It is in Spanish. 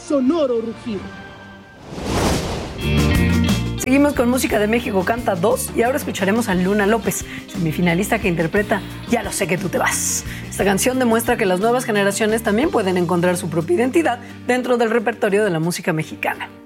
sonoro rugir. Seguimos con música de México Canta 2 y ahora escucharemos a Luna López, semifinalista que interpreta Ya lo sé que tú te vas. Esta canción demuestra que las nuevas generaciones también pueden encontrar su propia identidad dentro del repertorio de la música mexicana.